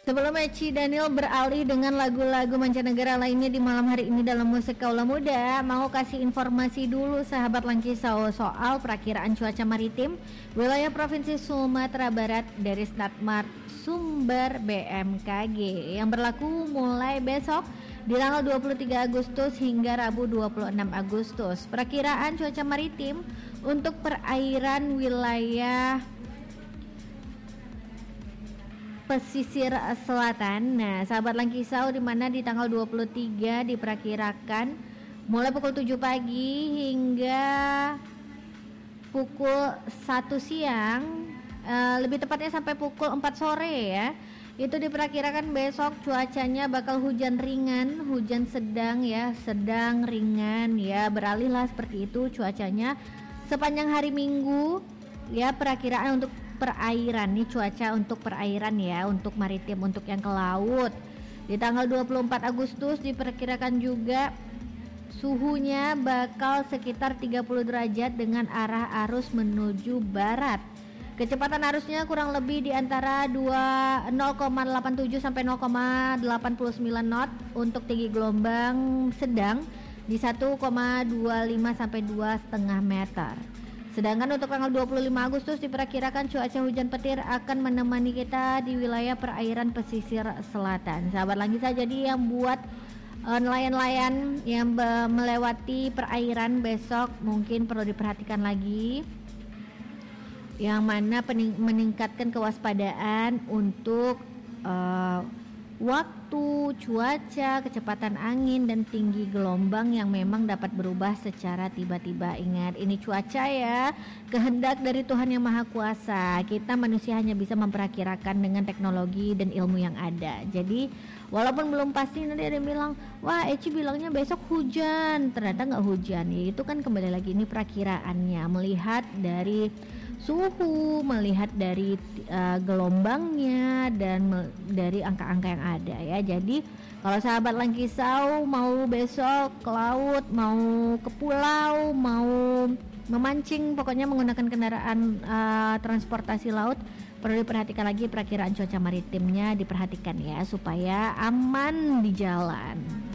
Sebelum Eci Daniel beralih dengan lagu-lagu mancanegara lainnya di malam hari ini dalam Musik Kaula Muda, mau kasih informasi dulu sahabat Langkisau soal perakiraan cuaca maritim wilayah Provinsi Sumatera Barat dari Statmart Sumber BMKG yang berlaku mulai besok di tanggal 23 Agustus hingga Rabu 26 Agustus. Perakiraan cuaca maritim untuk perairan wilayah pesisir selatan. Nah, sahabat Langkisau, di mana di tanggal 23 diperkirakan mulai pukul 7 pagi hingga pukul 1 siang, lebih tepatnya sampai pukul 4 sore ya. Itu diperkirakan besok cuacanya bakal hujan ringan, hujan sedang ya, sedang ringan ya, beralihlah seperti itu cuacanya sepanjang hari Minggu ya. Perakiraan untuk perairan nih, cuaca untuk perairan ya, untuk maritim, untuk yang ke laut. Di tanggal 24 Agustus diperkirakan juga suhunya bakal sekitar 30 derajat dengan arah arus menuju barat. Kecepatan arusnya kurang lebih di antara 0,87 sampai 0,89 knot. Untuk tinggi gelombang sedang di 1,25 sampai 2,5 meter. Sedangkan untuk tanggal 25 Agustus diperkirakan cuaca hujan petir akan menemani kita di wilayah perairan pesisir selatan. Sahabat Langkisau, jadi yang buat nelayan-nelayan yang melewati perairan besok mungkin perlu diperhatikan lagi, yang mana meningkatkan kewaspadaan untuk waktu, cuaca, kecepatan angin, dan tinggi gelombang yang memang dapat berubah secara tiba-tiba. Ingat, ini cuaca ya, kehendak dari Tuhan Yang Maha Kuasa. Kita manusia hanya bisa memperkirakan dengan teknologi dan ilmu yang ada. Jadi walaupun belum pasti, nanti ada yang bilang, wah Eci bilangnya besok hujan, ternyata nggak hujan. Ya itu kan kembali lagi, ini perakiraannya, melihat dari suhu, melihat dari gelombangnya, dan dari angka-angka yang ada ya. Jadi kalau sahabat Langkisau mau besok ke laut, mau ke pulau, mau memancing, pokoknya menggunakan kendaraan transportasi laut, perlu diperhatikan lagi perakiraan cuaca maritimnya, diperhatikan ya supaya aman di jalan.